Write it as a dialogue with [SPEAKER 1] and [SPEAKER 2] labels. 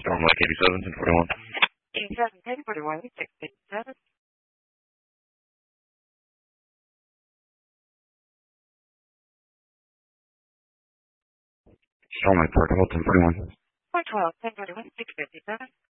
[SPEAKER 1] Storm Lake 87, 1041.
[SPEAKER 2] 87, 1041, 657.
[SPEAKER 1] Storm Lake Park, hold 1041.
[SPEAKER 2] 412, 1041, 657.